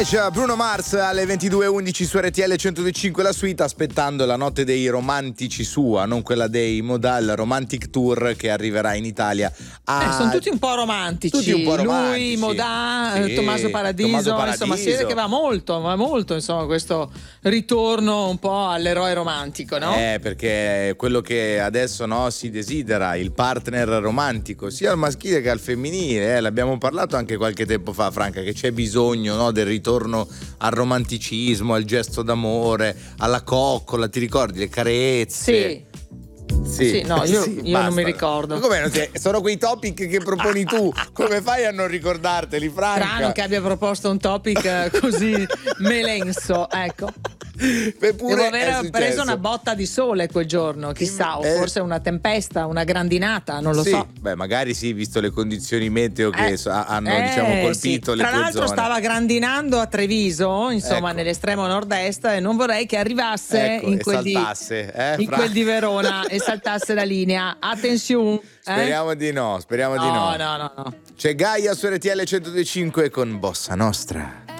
Bruno Mars alle 22.11 su RTL 105 la suite, aspettando la notte dei romantici sua, non quella dei Modal Romantic Tour che arriverà in Italia. Sono tutti un po' romantici. Tutti un po' romantici. Lui, Modà, Sì, Tommaso Paradiso, insomma si vede che va molto, insomma, questo ritorno un po' all'eroe romantico, no? Perché è quello che adesso si desidera, il partner romantico, sia al maschile che al femminile. L'abbiamo parlato anche qualche tempo fa, Franca, che c'è bisogno del ritorno al romanticismo, al gesto d'amore, alla coccola, ti ricordi le carezze? Sì, no, io non mi ricordo. Come non sono quei topic che proponi tu, come fai a non ricordarteli, Franca? Strano che abbia proposto un topic così melenso, ecco. Devo aver preso una botta di sole quel giorno, chissà, o forse una tempesta, una grandinata, non lo so. Beh, magari sì, visto le condizioni meteo che hanno colpito le tue zone. Tra l'altro stava grandinando a Treviso, insomma, nell'estremo nord-est, e non vorrei che arrivasse in quel di Verona e saltasse la linea. Attenzione. Speriamo di no. No. C'è Gaia su RTL 105 con Bossa Nostra.